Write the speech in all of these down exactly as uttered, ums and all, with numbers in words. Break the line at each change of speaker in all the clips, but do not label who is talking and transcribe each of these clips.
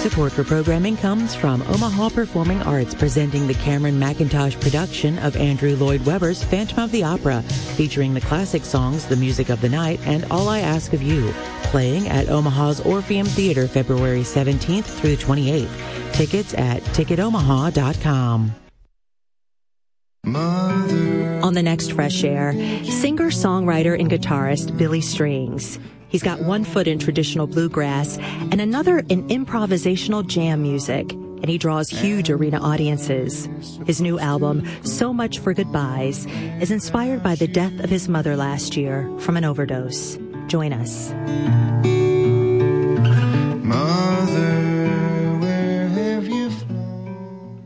Support for programming comes from Omaha Performing Arts, presenting the Cameron McIntosh production of Andrew Lloyd Webber's Phantom of the Opera, featuring the classic songs The Music of the Night and All I Ask of You, playing at Omaha's Orpheum Theater February seventeenth through the twenty-eighth. Tickets at ticket omaha dot com.
Mother. On the next Fresh Air, singer, songwriter, and guitarist Billy Strings. He's got one foot in traditional bluegrass and another in improvisational jam music, and he draws huge arena audiences. His new album, So Much for Goodbyes, is inspired by the death of his mother last year from an overdose. Join us.
Mother, where have you flown?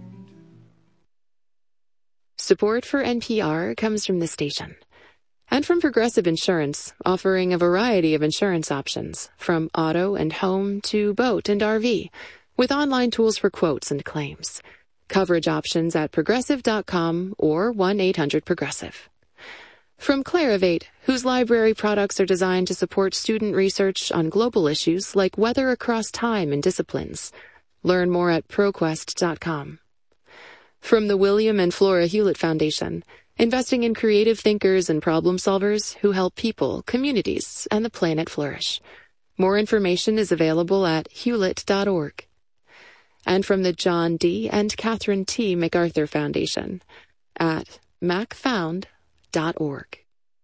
Support for N P R comes from the station. And from Progressive Insurance, offering a variety of insurance options, from auto and home to boat and R V, with online tools for quotes and claims. Coverage options at progressive dot com or one eight hundred progressive. From Clarivate, whose library products are designed to support student research on global issues like weather across time and disciplines. Learn more at proquest dot com. From the William and Flora Hewlett Foundation, investing in creative thinkers and problem solvers who help people, communities, and the planet flourish. More information is available at hewlett dot org. And from the John D. and Catherine T. MacArthur Foundation at mac found dot org.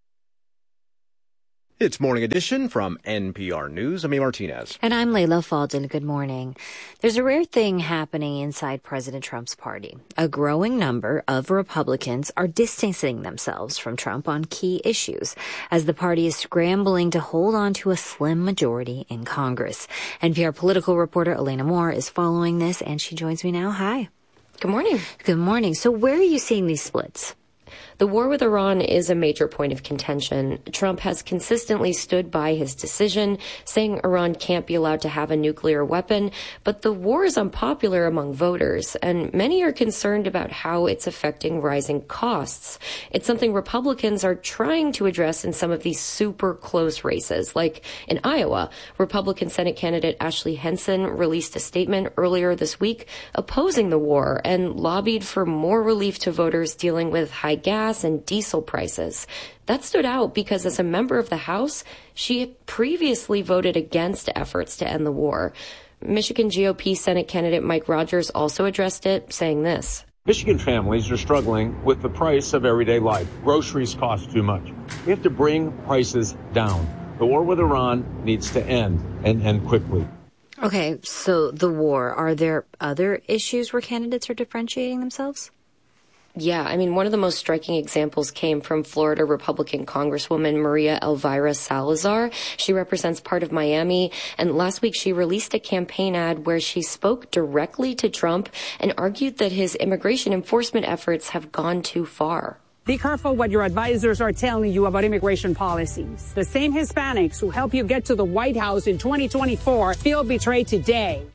It's Morning Edition from N P R News. I'm A. Martinez.
And I'm Layla Faldin. Good morning. There's a rare thing happening inside President Trump's party. A growing number of Republicans are distancing themselves from Trump on key issues as the party is scrambling to hold on to a slim majority in Congress. N P R political reporter Elena Moore is following this, and she joins me now. Hi.
Good morning.
Good morning. So where are you seeing these splits?
The war with Iran is a major point of contention. Trump has consistently stood by his decision, saying Iran can't be allowed to have a nuclear weapon, but the war is unpopular among voters, and many are concerned about how it's affecting rising costs. It's something Republicans are trying to address in some of these super close races, like in Iowa. Republican Senate candidate Ashley Henson released a statement earlier this week opposing the war and lobbied for more relief to voters dealing with high gas and diesel prices. That stood out because as a member of the House, she had previously voted against efforts to end the war. Michigan G O P Senate candidate Mike Rogers also addressed it, saying this.
Michigan families are struggling with the price of everyday life. Groceries cost too much. We have to bring prices down. The war with Iran needs to end, and end quickly.
Okay, so the war, are there other issues where candidates are differentiating themselves?
Yeah, I mean, one of the most striking examples came from Florida Republican Congresswoman Maria Elvira Salazar. She represents part of Miami, and last week she released a campaign ad where she spoke directly to Trump and argued that his immigration enforcement efforts have gone too far.
Be careful what your advisors are telling you about immigration policies. The same Hispanics who help you get to the White House in twenty twenty-four feel betrayed today.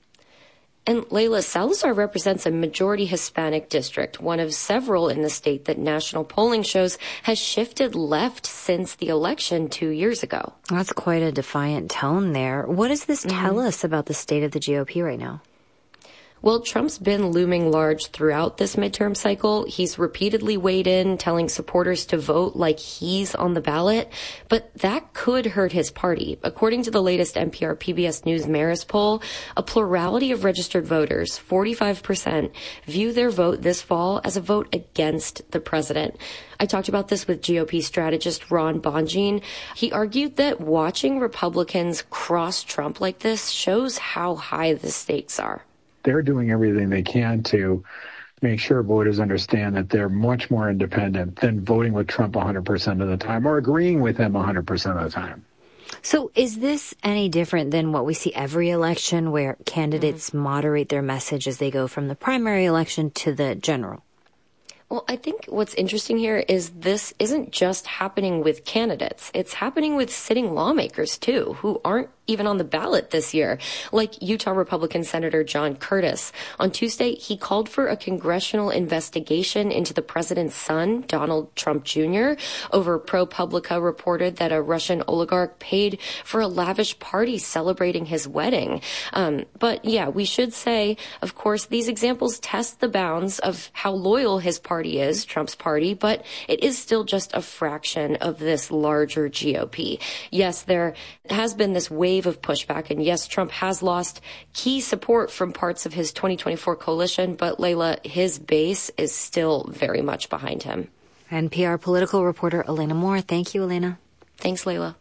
And Layla, Salazar represents a majority Hispanic district, one of several in the state that national polling shows has shifted left since the election two years ago.
That's quite a defiant tone there. What does this tell mm-hmm. us about the state of the G O P right now?
Well, Trump's been looming large throughout this midterm cycle. He's repeatedly weighed in, telling supporters to vote like he's on the ballot. But that could hurt his party. According to the latest N P R P B S News Marist poll, a plurality of registered voters, forty-five percent, view their vote this fall as a vote against the president. I talked about this with G O P strategist Ron Bonjean. He argued that watching Republicans cross Trump like this shows how high the stakes are.
They're doing everything they can to make sure voters understand that they're much more independent than voting with Trump one hundred percent of the time or agreeing with him one hundred percent of the time.
So is this any different than what we see every election where candidates mm-hmm. moderate their message as they go from the primary election to the general?
Well, I think what's interesting here is this isn't just happening with candidates. It's happening with sitting lawmakers, too, who aren't even on the ballot this year, like Utah Republican Senator John Curtis. On Tuesday, he called for a congressional investigation into the president's son, Donald Trump Junior Over ProPublica reported that a Russian oligarch paid for a lavish party celebrating his wedding. Um, but yeah, we should say, of course, these examples test the bounds of how loyal his party is, Trump's party, but it is still just a fraction of this larger G O P. Yes, there has been this wave of pushback, and yes, Trump has lost key support from parts of his twenty twenty-four coalition, but Layla, his base is still very much behind him.
N P R political reporter Elena Moore. Thank you, Elena.
Thanks, Layla.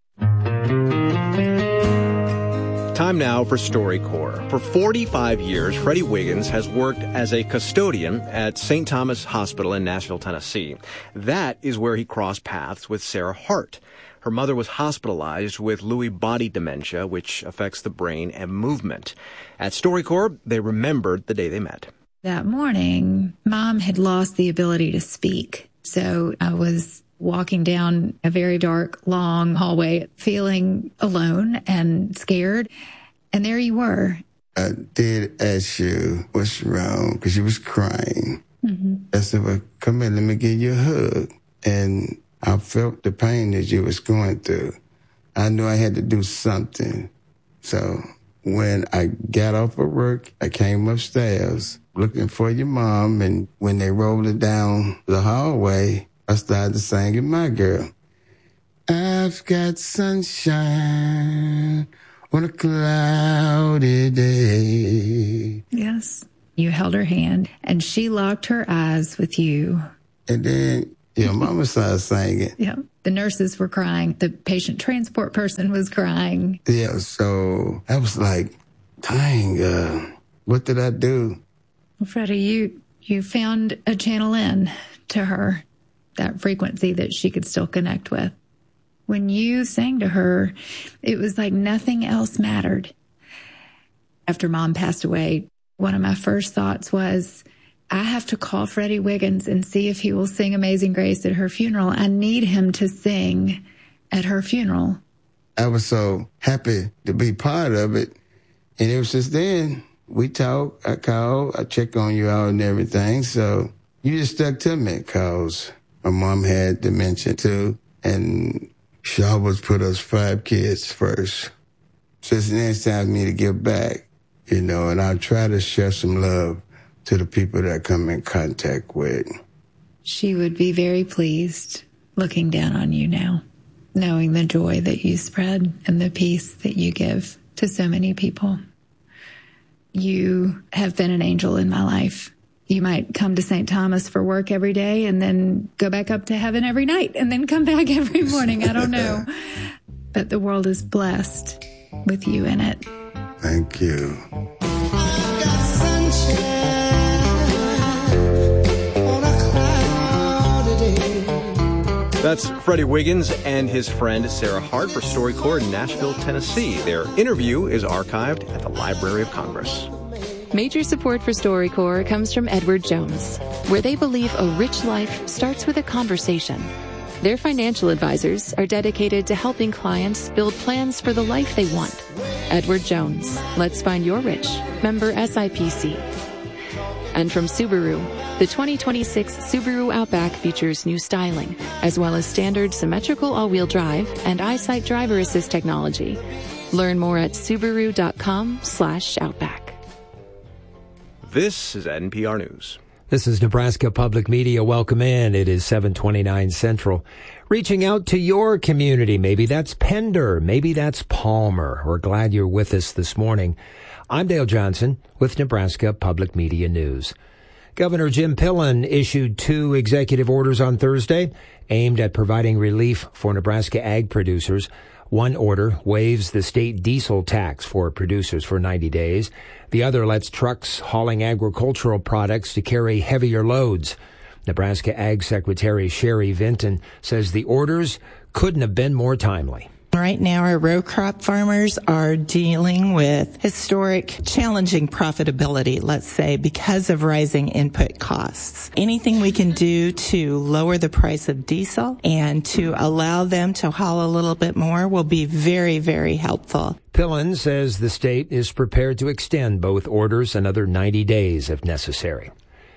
Time now for StoryCorps. For forty-five years, Freddie Wiggins has worked as a custodian at Saint Thomas Hospital in Nashville, Tennessee. That is where he crossed paths with Sarah Hart. Her mother was hospitalized with Lewy body dementia, which affects the brain and movement. At StoryCorps, they remembered the day they met.
That morning, Mom had lost the ability to speak. So I was walking down a very dark, long hallway, feeling alone and scared. And there you were.
I did ask you what's wrong because you was crying. Mm-hmm. I said, well, come here, let me give you a hug. And I felt the pain that you was going through. I knew I had to do something. So when I got off of work, I came upstairs looking for your mom. And when they rolled it down the hallway, I started singing My Girl. I've got sunshine on a cloudy day.
Yes. You held her hand, and she locked her eyes with you.
And then your mama started singing.
Yeah. The nurses were crying. The patient transport person was crying.
Yeah, so I was like, dang, uh, what did I do?
Well, Freddie, you, you found a channel in to her, that frequency that she could still connect with. When you sang to her, it was like nothing else mattered. After Mom passed away, one of my first thoughts was, I have to call Freddie Wiggins and see if he will sing Amazing Grace at her funeral. I need him to sing at her funeral.
I was so happy to be part of it. And ever since then, we talk, I call, I check on you all and everything. So you just stuck to me because my mom had dementia too. And she always put us five kids first. So it's the next time for me to give back, you know, and I'll try to share some love to the people that I come in contact with.
She would be very pleased looking down on you now, knowing the joy that you spread and the peace that you give to so many people. You have been an angel in my life. You might come to Saint Thomas for work every day and then go back up to heaven every night and then come back every morning. I don't know. But the world is blessed with you in it.
Thank you.
That's Freddie Wiggins and his friend Sarah Hart for StoryCorps in Nashville, Tennessee. Their interview is archived at the Library of Congress.
Major support for StoryCorps comes from Edward Jones, where they believe a rich life starts with a conversation. Their financial advisors are dedicated to helping clients build plans for the life they want. Edward Jones, let's find your rich. Member S I P C. And from Subaru, the twenty twenty-six Subaru Outback features new styling, as well as standard symmetrical all-wheel drive and EyeSight driver assist technology. Learn more at Subaru.com slash Outback.
This is N P R News.
This is Nebraska Public Media. Welcome in. It is seven twenty-nine Central. Reaching out to your community. Maybe that's Pender. Maybe that's Palmer. We're glad you're with us this morning. I'm Dale Johnson with Nebraska Public Media News. Governor Jim Pillen issued two executive orders on Thursday aimed at providing relief for Nebraska ag producers. One order waives the state diesel tax for producers for ninety days. The other lets trucks hauling agricultural products to carry heavier loads. Nebraska Ag Secretary Sherry Vinton says the orders couldn't have been more timely.
Right now, our row crop farmers are dealing with historic, challenging profitability, let's say, because of rising input costs. Anything we can do to lower the price of diesel and to allow them to haul a little bit more will be very, very helpful.
Pillen says the state is prepared to extend both orders another ninety days if necessary.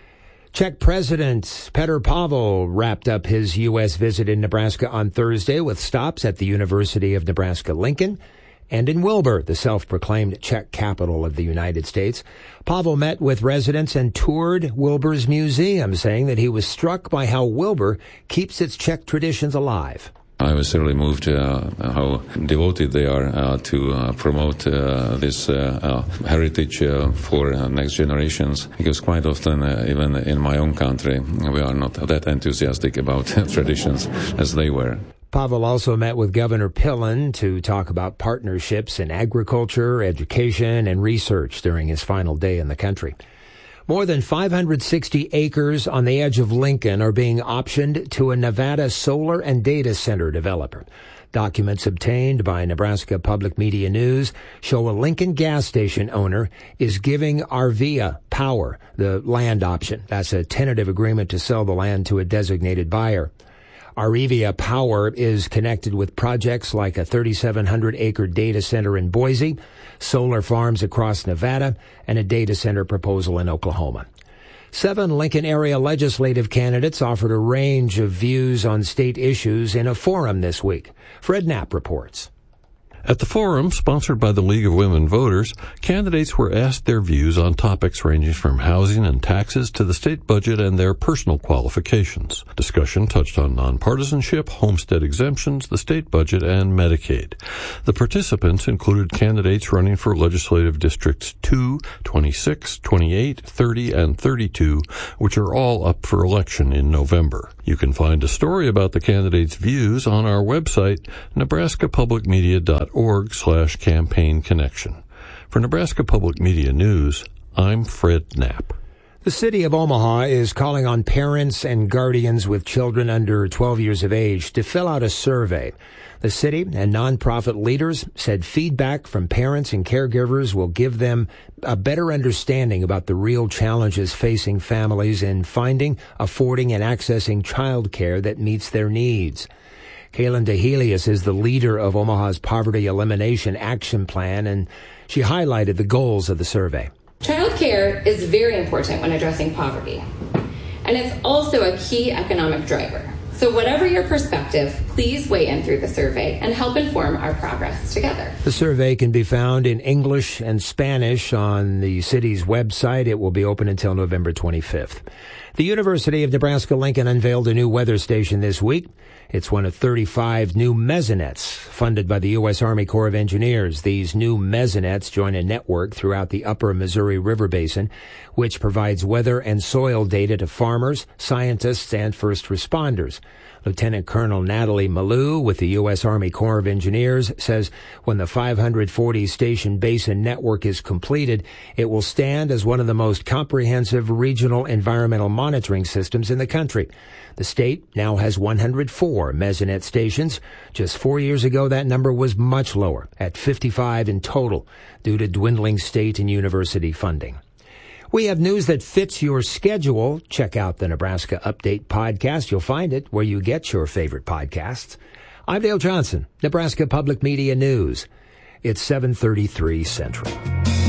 Czech President Petr Pavel wrapped up his U S visit in Nebraska on Thursday with stops at the University of Nebraska-Lincoln and in Wilbur, the self-proclaimed Czech capital of the United States. Pavel met with residents and toured Wilbur's museum, saying that he was struck by how Wilbur keeps its Czech traditions alive.
I was really moved uh, how devoted they are uh, to uh, promote uh, this uh, uh, heritage uh, for uh, next generations, because quite often, uh, even in my own country, we are not that enthusiastic about traditions as they were.
Pavel also met with Governor Pillen to talk about partnerships in agriculture, education, and research during his final day in the country. More than five hundred sixty acres on the edge of Lincoln are being optioned to a Nevada solar and data center developer. Documents obtained by Nebraska Public Media News show a Lincoln gas station owner is giving Arvia Power the land option. That's a tentative agreement to sell the land to a designated buyer. Arvia Power is connected with projects like a thirty-seven hundred acre data center in Boise, solar farms across Nevada, and a data center proposal in Oklahoma. Seven Lincoln area legislative candidates offered a range of views on state issues in a forum this week. Fred Knapp reports.
At the forum, sponsored by the League of Women Voters, candidates were asked their views on topics ranging from housing and taxes to the state budget and their personal qualifications. Discussion touched on nonpartisanship, homestead exemptions, the state budget, and Medicaid. The participants included candidates running for legislative districts two, twenty-six, twenty-eight, thirty, and thirty-two, which are all up for election in November. You can find a story about the candidates' views on our website, nebraska public media dot org slash campaign connection. For Nebraska Public Media News, I'm Fred Knapp.
The city of Omaha is calling on parents and guardians with children under twelve years of age to fill out a survey. The city and nonprofit leaders said feedback from parents and caregivers will give them a better understanding about the real challenges facing families in finding, affording, and accessing child care that meets their needs. Kaylin DeHelius is the leader of Omaha's Poverty Elimination Action Plan, and she highlighted the goals of the survey.
Child care is very important when addressing poverty, and it's also a key economic driver. So whatever your perspective, please weigh in through the survey and help inform our progress together.
The survey can be found in English and Spanish on the city's website. It will be open until November twenty-fifth. The University of Nebraska-Lincoln unveiled a new weather station this week. It's one of thirty-five new mesonettes funded by the U S Army Corps of Engineers. These new mesonettes join a network throughout the upper Missouri River Basin, which provides weather and soil data to farmers, scientists, and first responders. Lieutenant Colonel Natalie Malou with the U S Army Corps of Engineers says when the five hundred forty station basin network is completed, it will stand as one of the most comprehensive regional environmental monitoring systems in the country. The state now has one hundred four Mesonet stations. Just four years ago, that number was much lower, at fifty-five in total, due to dwindling state and university funding. We have news that fits your schedule. Check out the Nebraska Update podcast. You'll find it where you get your favorite podcasts. I'm Dale Johnson, Nebraska Public Media News. It's seven thirty-three Central.